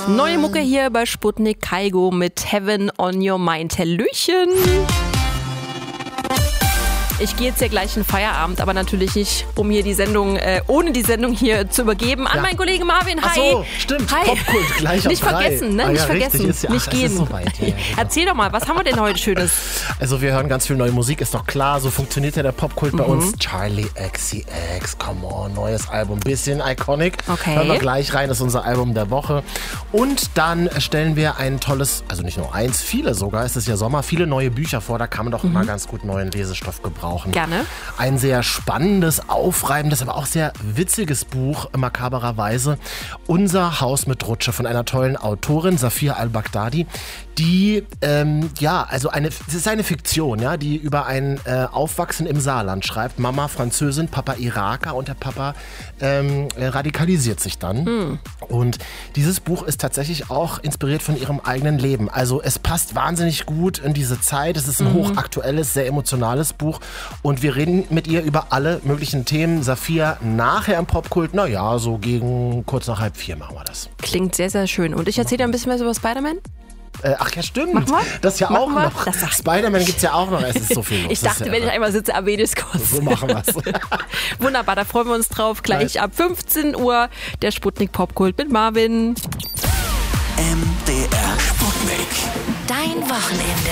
Neue Mucke hier bei Sputnik Kaigo mit Heaven on Your Mind. Hallöchen! Ich gehe jetzt ja gleich in Feierabend, aber natürlich nicht, um hier die Sendung, ohne die Sendung hier zu übergeben an meinen Kollegen Marvin. Hi! Ach so, stimmt. Hi. Popkult gleich Nicht auf 3. vergessen, ne? Nicht vergessen. Ist ja, nicht gehen. Ist soweit. Ja, genau. Erzähl doch mal, was haben wir denn heute Schönes? Also wir hören ganz viel neue Musik, ist doch klar. So funktioniert ja der Popkult bei uns. Charlie XCX, come on, neues Album. Bisschen iconic. Okay. Hören wir gleich rein, das ist unser Album der Woche. Und dann stellen wir ein tolles, also nicht nur eins, viele sogar, es ist ja Sommer, viele neue Bücher vor. Da kann man doch immer ganz gut neuen Lesestoff gebrauchen. Gerne. Ein sehr spannendes, aufreibendes, aber auch sehr witziges Buch, makabererweise. Unser Haus mit Rutsche von einer tollen Autorin, Safia al-Baghdadi, die, es ist eine Fiktion, ja, die über ein Aufwachsen im Saarland schreibt. Mama Französin, Papa Iraker und der Papa radikalisiert sich dann. Und dieses Buch ist tatsächlich auch inspiriert von ihrem eigenen Leben. Also es passt wahnsinnig gut in diese Zeit. Es ist ein hochaktuelles, sehr emotionales Buch. Und wir reden mit ihr über alle möglichen Themen. Safia nachher im Popkult, naja, so gegen kurz nach 3:30 machen wir das. Klingt sehr, sehr schön. Und ich erzähle dir ein bisschen was über Spider-Man. Ach ja, stimmt. Machen wir? Das ja Machen auch wir? noch. Das sagt- Spider-Man gibt's ja auch noch. Es ist so viel los. Ich dachte, wenn ich einmal sitze, erwähne ich es kurz. So machen wir's. Wunderbar, da freuen wir uns drauf. Gleich ab 15 Uhr der Sputnik Popkult mit Marvin. MDR Sputnik. Dein Wochenende.